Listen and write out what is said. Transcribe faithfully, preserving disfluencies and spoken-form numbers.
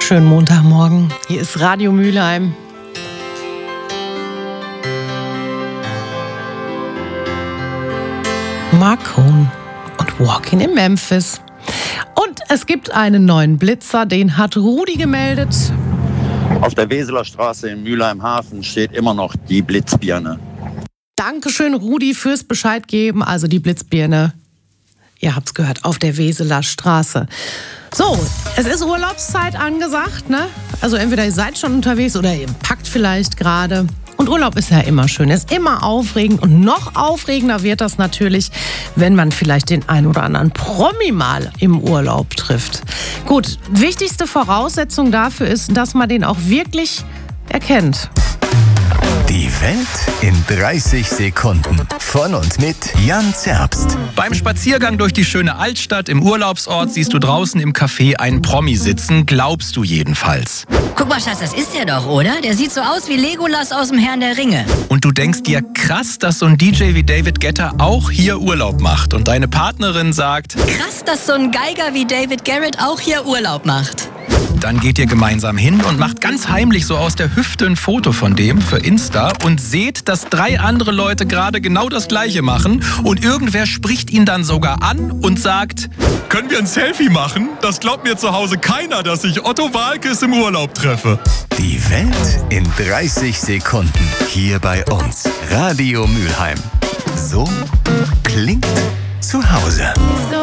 Schönen Montagmorgen. Hier ist Radio Mülheim. Mark Cohn und Walking in Memphis. Und es gibt einen neuen Blitzer, den hat Rudi gemeldet. Auf der Weseler Straße in Mülheim-Hafen steht immer noch die Blitzbirne. Dankeschön, Rudi, fürs Bescheid geben. Also die Blitzbirne, ihr habt's gehört, auf der Weseler Straße. So, es ist Urlaubszeit angesagt, ne? Also entweder ihr seid schon unterwegs oder ihr packt vielleicht gerade. Und Urlaub ist ja immer schön, ist immer aufregend. Und noch aufregender wird das natürlich, wenn man vielleicht den ein oder anderen Promi mal im Urlaub trifft. Gut, wichtigste Voraussetzung dafür ist, dass man den auch wirklich erkennt. Die Welt in dreißig Sekunden. Von und mit Jan Zerbst. Beim Spaziergang durch die schöne Altstadt im Urlaubsort siehst du draußen im Café einen Promi sitzen, glaubst du jedenfalls. Guck mal, Schatz, das ist der doch, oder? Der sieht so aus wie Legolas aus dem Herrn der Ringe. Und du denkst dir, krass, dass so ein D J wie David Guetta auch hier Urlaub macht. Und deine Partnerin sagt, krass, dass so ein Geiger wie David Garrett auch hier Urlaub macht. Dann geht ihr gemeinsam hin und macht ganz heimlich so aus der Hüfte ein Foto von dem für Insta und seht, dass drei andere Leute gerade genau das Gleiche machen und irgendwer spricht ihn dann sogar an und sagt, können wir ein Selfie machen? Das glaubt mir zu Hause keiner, dass ich Otto Waalkes im Urlaub treffe. Die Welt in dreißig Sekunden. Hier bei uns. Radio Mülheim. So klingt zu Hause. So